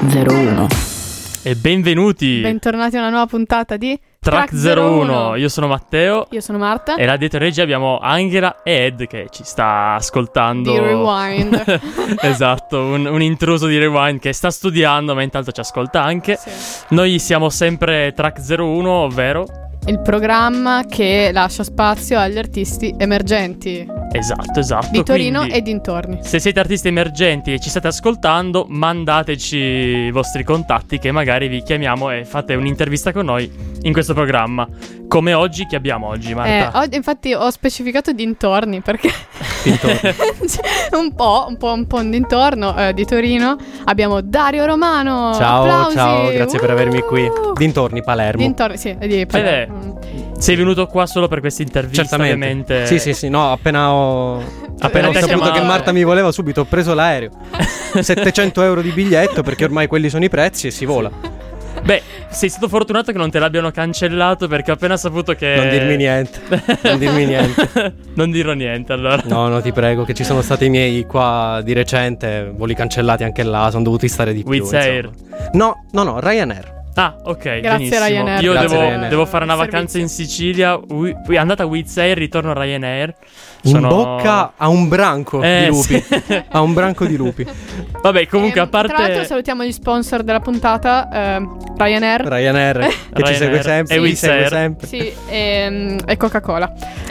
01. E benvenuti. Bentornati a una nuova puntata di Track 01. Io sono Matteo. Io sono Marta. E là dietro regia abbiamo Angela e Ed che ci sta ascoltando. Di Rewind. Esatto, un intruso di Rewind che sta studiando ma intanto ci ascolta anche. Sì. Noi siamo sempre Track 01, ovvero Il programma che lascia spazio agli artisti emergenti Esatto. di Torino Quindi, e dintorni. se siete artisti emergenti e ci state ascoltando, mandateci i vostri contatti che magari vi chiamiamo e fate un'intervista con noi in questo programma. Come oggi, chi abbiamo oggi, Marta? Infatti ho specificato dintorni perché un po' un dintorno di Torino. Abbiamo Dario Romano. Ciao, Applausi. ciao, grazie per avermi qui. Dintorni, Palermo. Dintorni, sì, di Palermo. Sei venuto qua solo per questa intervista? Certamente. Ovviamente. Sì, no, appena ho saputo chiamato che Marta mi voleva, subito ho preso l'aereo. 700 euro di biglietto, perché ormai quelli sono i prezzi e si vola. Beh, sei stato fortunato che non te l'abbiano cancellato, perché ho appena saputo che... Non dirmi niente. Non dirò niente, allora. No, ti prego, che ci sono stati i miei qua di recente, voli cancellati anche là, sono dovuti stare di più. Wizz Air. No, Ryanair. Ah, ok, Grazie, benissimo. Ryanair. Io Grazie, devo, Ryanair. devo fare una vacanza Servizio. in Sicilia. Andata Wizz Air, ritorno Ryanair. In bocca a un branco di lupi. Sì. A un branco di lupi. Vabbè, comunque, a parte... Tra l'altro salutiamo gli sponsor della puntata, Ryanair. Che ci segue Ryanair sempre. e ci Wizz segue Air. sempre. Sì, e Coca-Cola.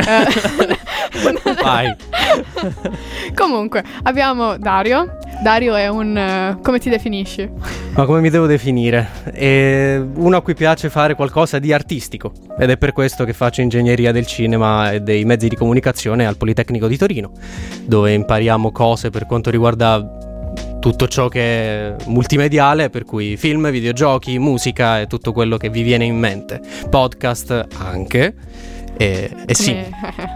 Vai. Comunque, abbiamo Dario. Dario è un... come ti definisci? Ma come mi devo definire? È uno a cui piace fare qualcosa di artistico, ed è per questo che faccio ingegneria del cinema e dei mezzi di comunicazione al Politecnico di Torino, dove impariamo cose per quanto riguarda tutto ciò che è multimediale, per cui film, videogiochi, musica e tutto quello che vi viene in mente, podcast anche. Sì,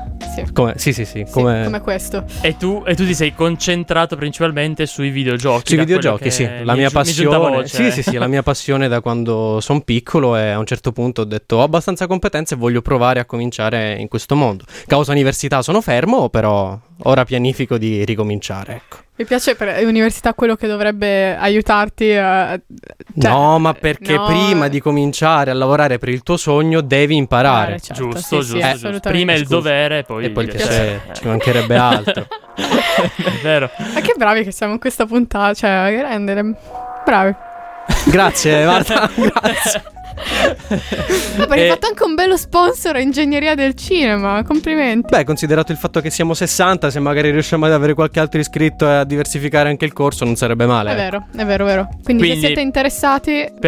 come questo. E tu ti sei concentrato principalmente sui videogiochi? Sui videogiochi, sì, la mia passione. Sì, la mia passione da quando sono piccolo, e a un certo punto ho detto ho abbastanza competenze e voglio provare a cominciare in questo mondo. Causa università sono fermo, però ora pianifico di ricominciare, ecco. Mi piace per università quello che dovrebbe aiutarti a... no, ma perché prima di cominciare a lavorare per il tuo sogno devi imparare. Certo, Giusto. assolutamente. Prima il dovere, poi E poi il piacere, ci mancherebbe altro. È vero. Ma che bravi che siamo in questa puntata, cioè, grande, bravi. Grazie Marta, grazie. Perché hai fatto anche un bello sponsor a ingegneria del cinema, complimenti. Beh, considerato il fatto che siamo 60, se magari riusciamo ad avere qualche altro iscritto e a diversificare anche il corso, non sarebbe male. È vero. Quindi se siete interessati...